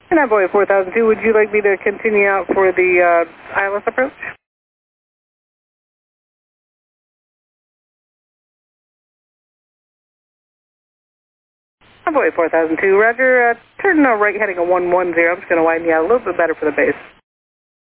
And Envoy 4002, would you like me to continue out for the ILS approach? Envoy 4002, roger. Turn right heading a 110. I'm just going to widen you out a little bit better for the base.